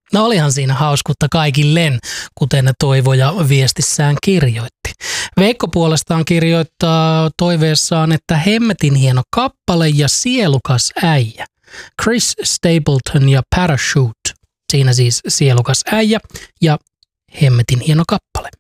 No olihan siinä hauskuutta kaikilleen, kuten Toivoja viestissään kirjoitti. Veikko puolestaan kirjoittaa toiveessaan, että hemmetin hieno kappale ja sielukas äijä. Chris Stapleton ja Parachute. Siinä siis sielukas äijä ja hemmetin hieno kappale.